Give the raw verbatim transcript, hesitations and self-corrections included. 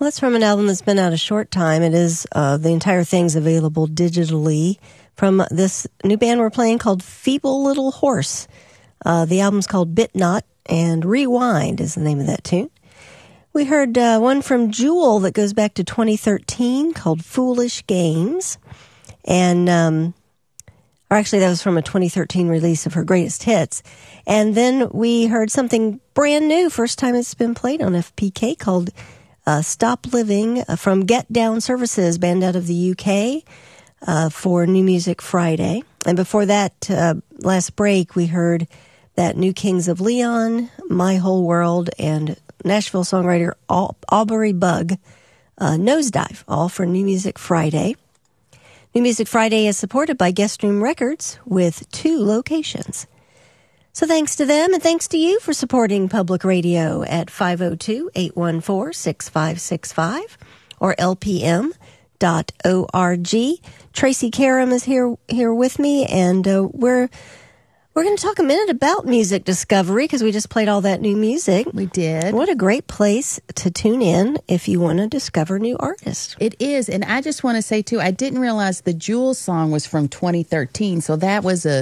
Well, that's from an album that's been out a short time. It is, uh, the entire thing's available digitally from this new band we're playing called Feeble Little Horse. Uh, the album's called Bit Not, and Rewind is the name of that tune. We heard uh, one from Jewel that goes back to twenty thirteen called Foolish Games. And, um, or actually that was from a twenty thirteen release of her greatest hits. And then we heard something brand new, first time it's been played on F P K, called uh, Stop Living from Get Down Services, band out of the U K, uh, for New Music Friday. And before that, uh, last break, we heard that New Kings of Leon, My Whole World, and Nashville songwriter Al- Aubrey Bug, uh, Nosedive, all for New Music Friday. New Music Friday is supported by Guest Room Records with two locations. So thanks to them, and thanks to you for supporting public radio at five oh two, eight one four, six five six five or L P M dot org. Tracy Karam is here here with me, and uh, we're we're going to talk a minute about music discovery because we just played all that new music. We did. What a great place to tune in if you want to discover new artists. It is, and I just want to say too, I didn't realize the Jewel song was from twenty thirteen, so that was a